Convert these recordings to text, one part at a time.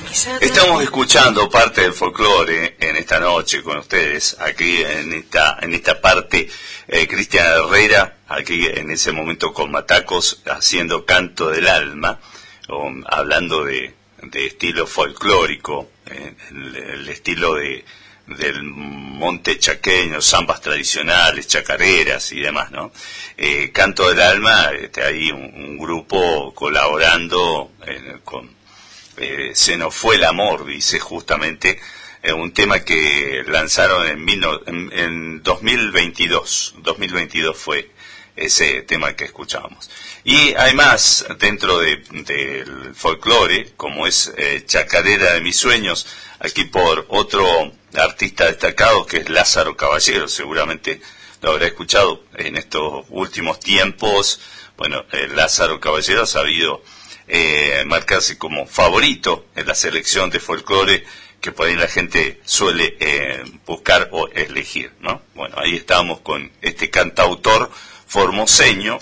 Estamos escuchando parte del folclore en esta noche con ustedes, aquí en esta parte, Cristian Herrera, aquí en ese momento con Matacos, haciendo Canto del Alma, hablando de estilo folclórico, el estilo del monte chaqueño, zambas tradicionales, chacareras y demás, ¿no? Canto del Alma, hay un grupo colaborando con Se nos fue el amor, dice justamente, un tema que lanzaron en 2022 fue ese tema que escuchábamos. Y además, dentro del folclore, como es Chacarera de mis sueños, aquí por otro artista destacado que es Lázaro Caballero, seguramente lo habrá escuchado en estos últimos tiempos. Bueno, Lázaro Caballero ha sabido marcarse como favorito en la selección de folclore que por ahí la gente suele buscar o elegir, ¿no? Bueno, ahí estamos con este cantautor formoseño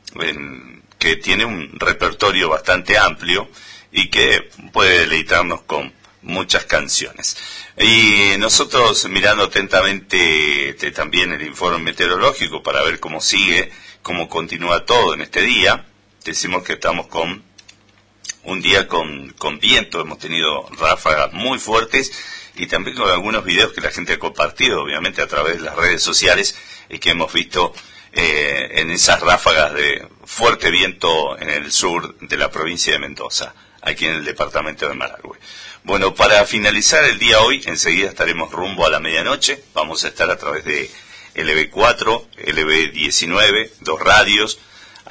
que tiene un repertorio bastante amplio y que puede deleitarnos con muchas canciones. Y nosotros mirando atentamente también el informe meteorológico para ver cómo sigue, cómo continúa todo en este día, decimos que estamos con un día con viento, hemos tenido ráfagas muy fuertes y también con algunos videos que la gente ha compartido, obviamente a través de las redes sociales, y que hemos visto en esas ráfagas de fuerte viento en el sur de la provincia de Mendoza, aquí en el departamento de Malargüe. Bueno, para finalizar el día hoy, enseguida estaremos rumbo a la medianoche, vamos a estar a través de LB4, LB19, dos radios,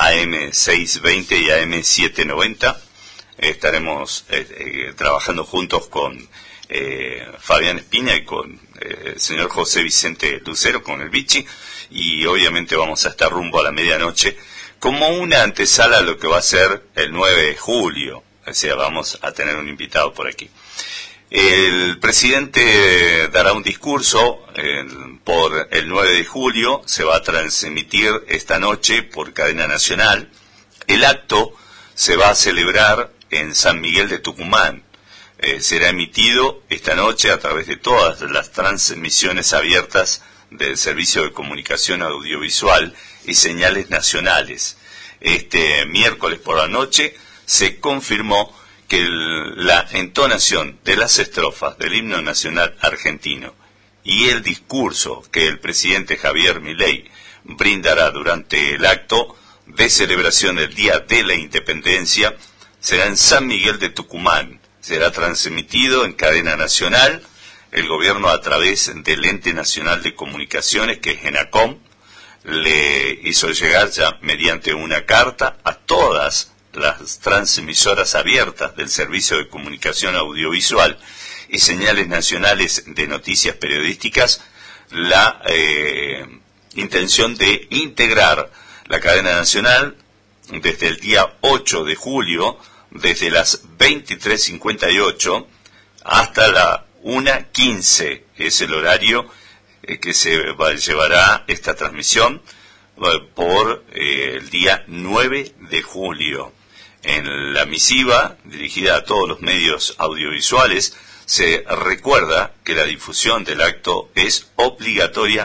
AM620 y AM790, estaremos trabajando juntos con Fabián Espina y con el señor José Vicente Lucero, con el Vichy, y obviamente vamos a estar rumbo a la medianoche como una antesala a lo que va a ser el 9 de julio, o sea, vamos a tener un invitado por aquí. El presidente dará un discurso por el 9 de julio, se va a transmitir esta noche por cadena nacional. El acto se va a celebrar en San Miguel de Tucumán. Será emitido esta noche a través de todas las transmisiones abiertas del Servicio de Comunicación Audiovisual y Señales Nacionales. Este miércoles por la noche se confirmó que la entonación de las estrofas del himno nacional argentino y el discurso que el presidente Javier Milei brindará durante el acto de celebración del Día de la Independencia será en San Miguel de Tucumán. Será transmitido en cadena nacional. El gobierno, a través del Ente Nacional de Comunicaciones, que es ENACOM, le hizo llegar ya mediante una carta a todas las transmisoras abiertas del Servicio de Comunicación Audiovisual y Señales Nacionales de Noticias Periodísticas la intención de integrar la cadena nacional desde el día 8 de julio, desde las 23:58 hasta la 1:15, es el horario que se llevará esta transmisión por el día 9 de julio. En la misiva, dirigida a todos los medios audiovisuales, se recuerda que la difusión del acto es obligatoria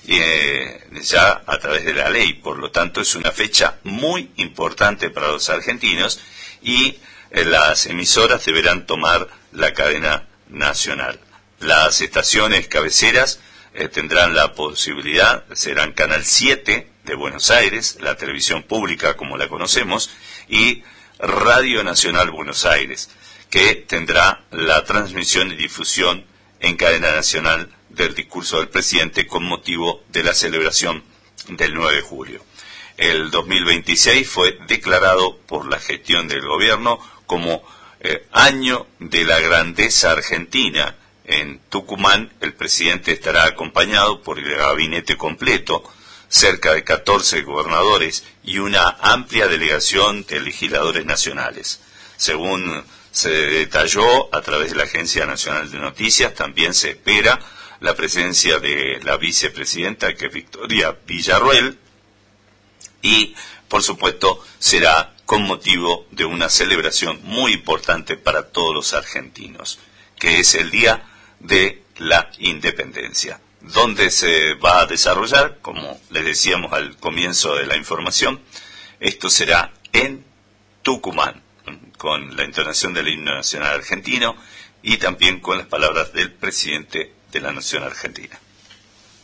ya a través de la ley, por lo tanto es una fecha muy importante para los argentinos y las emisoras deberán tomar la cadena nacional. Las estaciones cabeceras tendrán la posibilidad, serán Canal 7 de Buenos Aires, la televisión pública como la conocemos, y Radio Nacional Buenos Aires, que tendrá la transmisión y difusión en cadena nacional del discurso del presidente con motivo de la celebración del 9 de julio. El 2026 fue declarado por la gestión del gobierno como Año de la Grandeza Argentina. En Tucumán el presidente estará acompañado por el gabinete completo, cerca de 14 gobernadores y una amplia delegación de legisladores nacionales. Según se detalló a través de la Agencia Nacional de Noticias, también se espera la presencia de la vicepresidenta, que es Victoria Villarruel, y por supuesto será con motivo de una celebración muy importante para todos los argentinos, que es el Día de la Independencia, donde se va a desarrollar, como les decíamos al comienzo de la información, esto será en Tucumán, con la entonación del himno nacional argentino y también con las palabras del presidente de la Nación Argentina.